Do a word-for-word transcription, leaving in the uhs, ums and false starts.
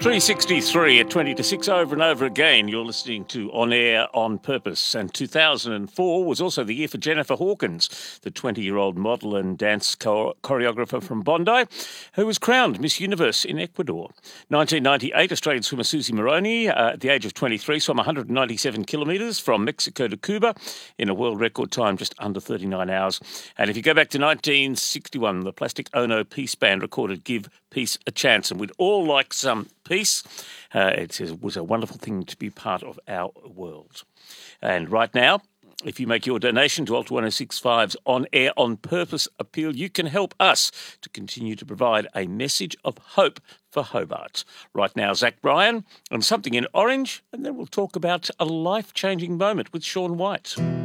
three sixty-three at twenty to six over and over again. You're listening to On Air on Purpose. And two thousand four was also the year for Jennifer Hawkins, the twenty-year-old model and dance cho- choreographer from Bondi, who was crowned Miss Universe in Ecuador. nineteen ninety-eight, Australian swimmer Susie Moroney, uh, at the age of twenty-three, swam one hundred ninety-seven kilometres from Mexico to Cuba in a world record time just under thirty-nine hours. And if you go back to nineteen sixty-one, the Plastic Ono Peace Band recorded Give Peace a Chance, and we'd all like some peace. Uh, it was a wonderful thing to be part of our world. And right now, if you make your donation to Alta one oh six point five's On Air on Purpose appeal, you can help us to continue to provide a message of hope for Hobart. Right now, Zach Bryan and Something in Orange, and then we'll talk about a life-changing moment with Shaun White.